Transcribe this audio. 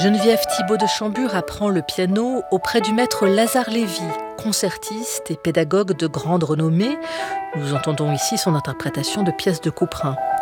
Geneviève Thibault de Chambure apprend le piano auprès du maître Lazare Lévy, concertiste et pédagogue de grande renommée. Nous entendons ici son interprétation de pièces de Couperin.